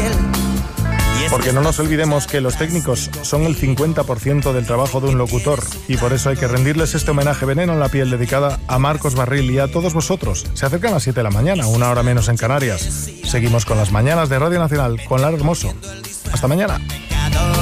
piel. Porque no nos olvidemos que los técnicos son el 50% del trabajo de un locutor y por eso hay que rendirles este homenaje Veneno en la piel dedicada a Marcos Barril y a todos vosotros. Se acercan las 7 de la mañana, 1 hora menos en Canarias. Seguimos con las mañanas de Radio Nacional con Lara Hermoso. Hasta mañana.